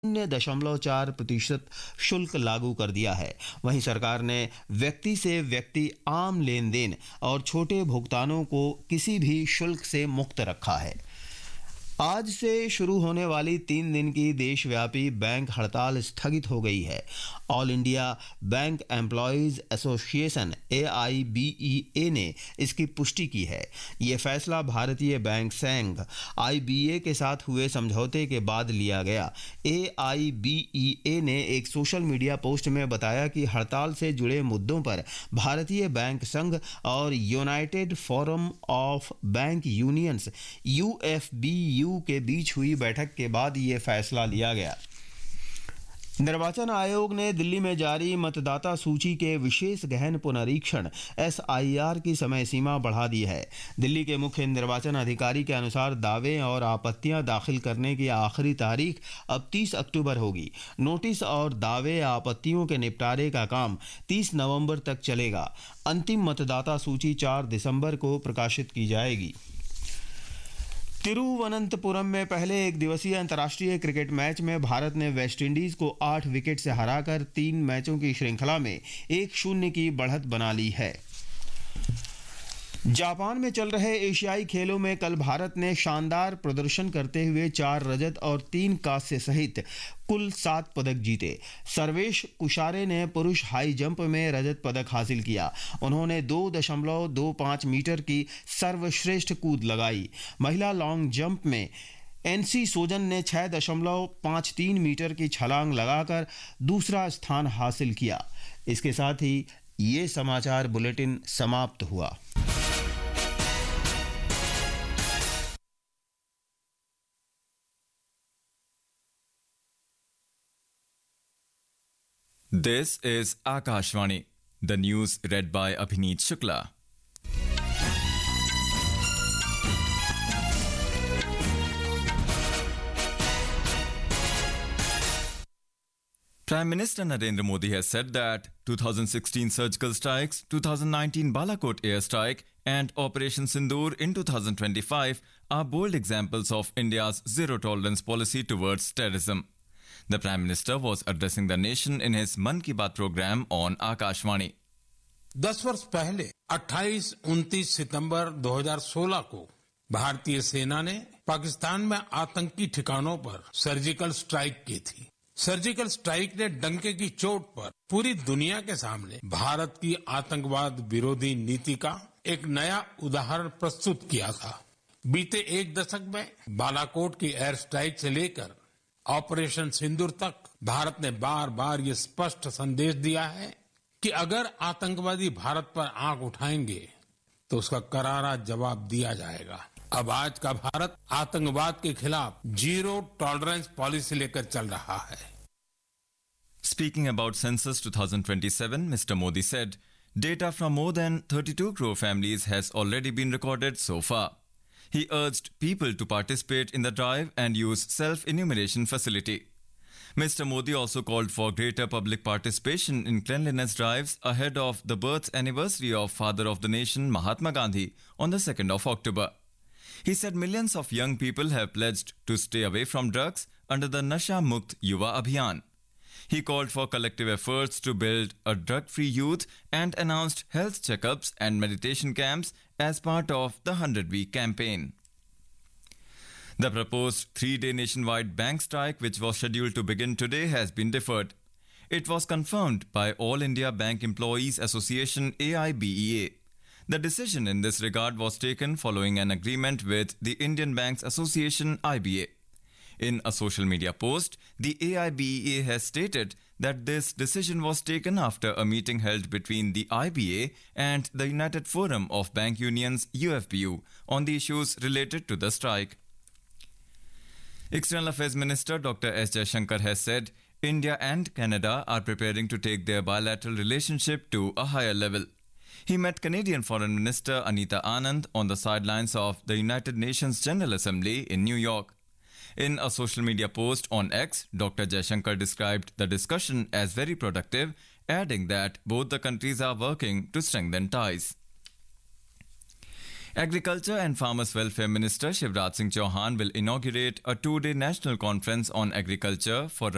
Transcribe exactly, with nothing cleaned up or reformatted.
शून्य दशमलव चार प्रतिशत शुल्क लागू कर दिया है। वहीं सरकार ने व्यक्ति से व्यक्ति आम लेन देन और छोटे भुगतानों को किसी भी शुल्क से मुक्त रखा है। आज से शुरू होने वाली तीन दिन की देशव्यापी बैंक हड़ताल स्थगित हो गई है। All India bank employees association ए आई बी ई ए ने इसकी पुष्टि की है। ये फैसला भारतीय बैंक संघ आई बी ए के साथ हुए समझौते के बाद लिया गया। ए आई बी ई ए ने एक सोशल मीडिया पोस्ट में बताया कि हड़ताल से जुड़े मुद्दों पर भारतीय बैंक संघ और United forum of bank unions U F B you के बीच हुई बैठक के बाद ये फैसला लिया गया। निर्वाचन आयोग ने दिल्ली में जारी मतदाता सूची के विशेष गहन पुनरीक्षण एस आई आर की समय सीमा बढ़ा दी है। दिल्ली के मुख्य निर्वाचन अधिकारी के अनुसार दावे और आपत्तियां दाखिल करने की आखिरी तारीख अब तीस अक्टूबर होगी। नोटिस और दावे आपत्तियों के निपटारे का काम तीस नवंबर तक चलेगा। अंतिम मतदाता सूची चार दिसंबर को प्रकाशित की जाएगी। तिरुवनंतपुरम में पहले एक दिवसीय अंतर्राष्ट्रीय क्रिकेट मैच में भारत ने वेस्टइंडीज को आठ विकेट से हराकर तीन मैचों की श्रृंखला में एक शून्य की बढ़त बना ली है। जापान में चल रहे एशियाई खेलों में कल भारत ने शानदार प्रदर्शन करते हुए चार रजत और तीन कांस्य सहित कुल सात पदक जीते। सर्वेश कुशारे ने पुरुष हाई जंप में रजत पदक हासिल किया। उन्होंने दो दशमलव दो पाँच मीटर की सर्वश्रेष्ठ कूद लगाई। महिला लॉन्ग जंप में एनसी सोजन ने छह दशमलव पाँच तीन मीटर की छलांग लगाकर दूसरा स्थान हासिल किया। इसके साथ ही ये समाचार बुलेटिन समाप्त हुआ। This is Akashvani. The news read by Abhineet Shukla. Prime Minister Narendra Modi has said that two thousand sixteen surgical strikes, two thousand nineteen Balakot airstrike and Operation Sindoor in two thousand twenty-five are bold examples of India's zero-tolerance policy towards terrorism. The Prime Minister was addressing the nation in his Mann Ki Baat program on Akashvani. दस वर्ष पहले अट्ठाईस उनतीस सितंबर दो हज़ार सोलह को भारतीय सेना ने पाकिस्तान में आतंकी ठिकानों पर सर्जिकल स्ट्राइक की थी। सर्जिकल स्ट्राइक ने डंके की चोट पर पूरी दुनिया के सामने भारत की आतंकवाद विरोधी नीति का एक नया उदाहरण प्रस्तुत किया था। बीते एक दशक में बालाकोट की एयर स्ट्राइक से लेकर ऑपरेशन सिंदूर तक भारत ने बार बार ये स्पष्ट संदेश दिया है कि अगर आतंकवादी भारत पर आंख उठाएंगे तो उसका करारा जवाब दिया जाएगा। अब आज का भारत आतंकवाद के खिलाफ जीरो टॉलरेंस पॉलिसी लेकर चल रहा है। Speaking about Census twenty twenty-seven, Mister Modi said, data from more than thirty-two crore families has already been recorded so far. He urged people to participate in the drive and use self-enumeration facility. Mister Modi also called for greater public participation in cleanliness drives ahead of the birth anniversary of Father of the Nation Mahatma Gandhi on the second of October. He said millions of young people have pledged to stay away from drugs under the Nasha Mukt Yuva Abhiyan. He called for collective efforts to build a drug-free youth and announced health checkups and meditation camps as part of the one hundred week campaign. The proposed three-day nationwide bank strike, which was scheduled to begin today, has been deferred. It was confirmed by All India Bank Employees Association A I B E A. The decision in this regard was taken following an agreement with the Indian Banks Association I B A. In a social media post, the A I B E A has stated that this decision was taken after a meeting held between the I B A and the United Forum of Bank Unions U F B U on the issues related to the strike. External Affairs Minister Doctor S Jaishankar has said India and Canada are preparing to take their bilateral relationship to a higher level. He met Canadian Foreign Minister Anita Anand on the sidelines of the United Nations General Assembly in New York. In a social media post on X, Doctor Jaishankar described the discussion as very productive, adding that both the countries are working to strengthen ties. Agriculture and Farmers Welfare Minister Shivraj Singh Chauhan will inaugurate a two-day national conference on agriculture for